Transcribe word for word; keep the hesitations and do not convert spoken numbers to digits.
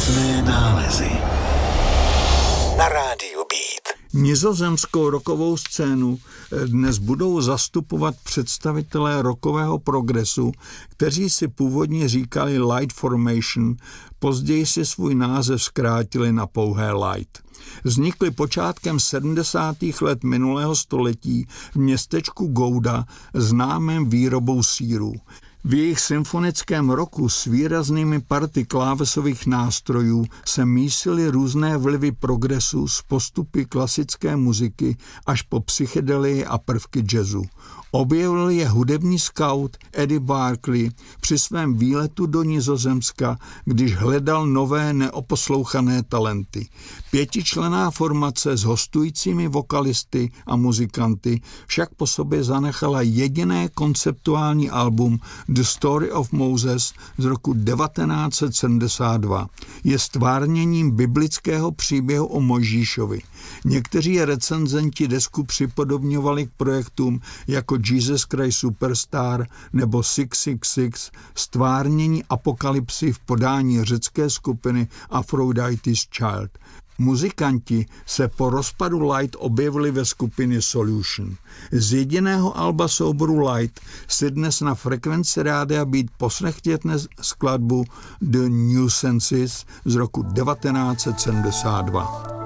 Mocné nálezy na rádiu Beat. Nizozemskou rockovou scénu dnes budou zastupovat představitelé rockového progresu, kteří si původně říkali Light Formation, později si svůj název zkrátili na pouhé Light. Vznikli počátkem sedmdesátých let minulého století v městečku Gouda známém výrobou sýrů. V jejich symfonickém rocku s výraznými party klávesových nástrojů se mísily různé vlivy progresu z postupy klasické muziky až po psychedelii a prvky jazzu. Objevil je hudební scout Eddie Barclay při svém výletu do Nizozemska, když hledal nové neoposlouchané talenty. Pětičlenná formace s hostujícími vokalisty a muzikanty však po sobě zanechala jediné konceptuální album The Story of Moses z roku devatenáct set sedmdesát dva. Je stvárněním biblického příběhu o Mojžíšovi. Někteří recenzenti desku připodobňovali k projektům jako Jesus Christ Superstar nebo šest set šedesát šest, stvárnění apokalypsy v podání řecké skupiny Aphrodite's Child. Muzikanti se po rozpadu Light objevili ve skupině Solution. Z jediného alba souboru Light si dnes na frekvenci rádia Beat poslechněte skladbu The New Senses z roku devatenáct set sedmdesát dva.